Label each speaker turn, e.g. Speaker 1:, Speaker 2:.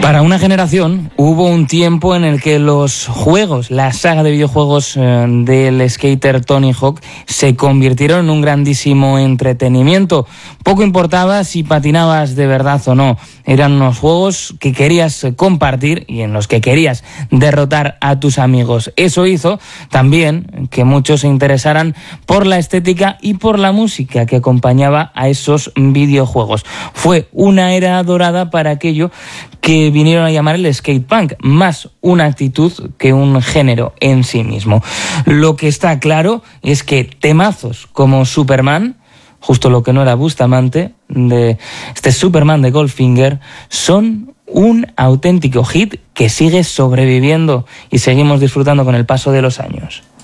Speaker 1: Para una generación hubo un tiempo en el que los juegos, la saga de videojuegos del skater Tony Hawk se convirtieron en un grandísimo entretenimiento. Poco importaba si patinabas de verdad o no. Eran unos juegos que querías compartir y en los que querías derrotar a tus amigos. Eso hizo también que muchos se interesaran por la estética y por la música que acompañaba a esos videojuegos. Fue una era dorada para aquello que vinieron a llamar el skatepunk, más una actitud que un género en sí mismo. Lo que está claro es que temazos como Superman, justo lo que no era Bustamante, de este Superman de Goldfinger, son un auténtico hit que sigue sobreviviendo y seguimos disfrutando con el paso de los años.